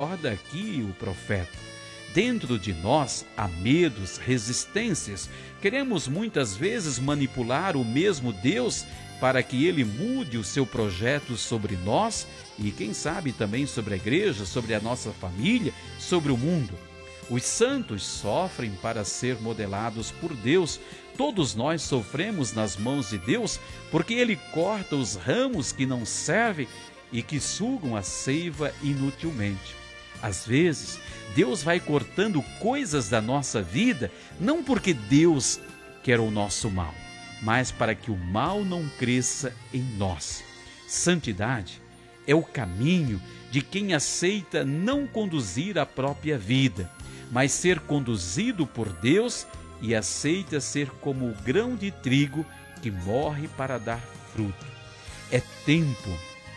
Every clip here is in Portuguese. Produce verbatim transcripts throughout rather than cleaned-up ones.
recorda aqui o profeta. Dentro de nós há medos, resistências. Queremos muitas vezes manipular o mesmo Deus para que Ele mude o seu projeto sobre nós e, quem sabe, também sobre a igreja, sobre a nossa família, sobre o mundo. Os santos sofrem para ser modelados por Deus. Todos nós sofremos nas mãos de Deus porque Ele corta os ramos que não servem e que sugam a seiva inutilmente. Às vezes, Deus vai cortando coisas da nossa vida, não porque Deus quer o nosso mal, mas para que o mal não cresça em nós. Santidade é o caminho de quem aceita não conduzir a própria vida, mas ser conduzido por Deus e aceita ser como o grão de trigo que morre para dar fruto. É tempo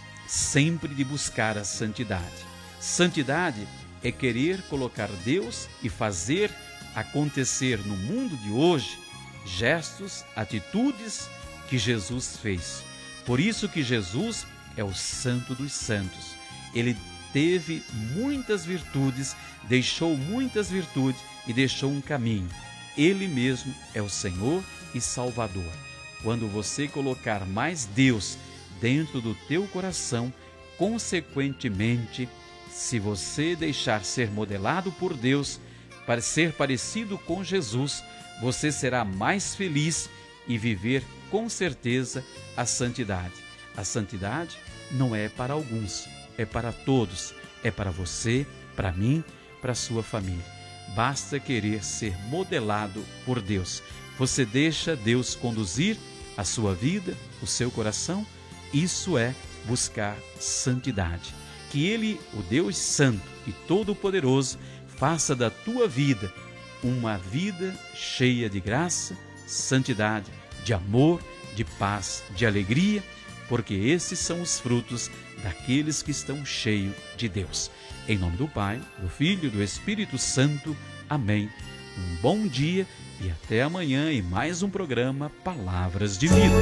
sempre de buscar a santidade. Santidade é querer colocar Deus e fazer acontecer no mundo de hoje gestos, atitudes que Jesus fez. Por isso que Jesus é o Santo dos Santos. Ele teve muitas virtudes, deixou muitas virtudes e deixou um caminho. Ele mesmo é o Senhor e Salvador. Quando você colocar mais Deus dentro do teu coração, consequentemente, se você deixar ser modelado por Deus para ser parecido com Jesus, você será mais feliz e viver com certeza a santidade. A santidade não é para alguns, é para todos, é para você, para mim, para a sua família. Basta querer ser modelado por Deus. Você deixa Deus conduzir a sua vida, o seu coração. Isso é buscar santidade. Que Ele, o Deus Santo e Todo-Poderoso, faça da tua vida uma vida cheia de graça, santidade, de amor, de paz, de alegria, porque esses são os frutos daqueles que estão cheios de Deus. Em nome do Pai, do Filho e do Espírito Santo. Amém. Um bom dia e até amanhã em mais um programa Palavras de Vida.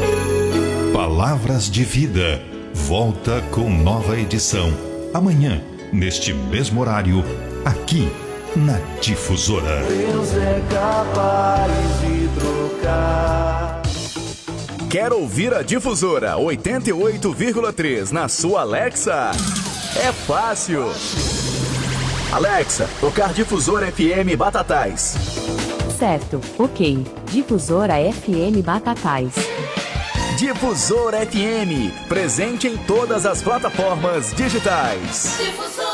Palavras de Vida. Volta com nova edição. Amanhã, neste mesmo horário, aqui na Difusora. Deus é capaz de trocar. Quer ouvir a Difusora oitenta e oito vírgula três na sua Alexa? É fácil. Alexa, tocar Difusora F M Batatais. Certo, ok. Difusora F M Batatais. Difusora F M, presente em todas as plataformas digitais. Difusora.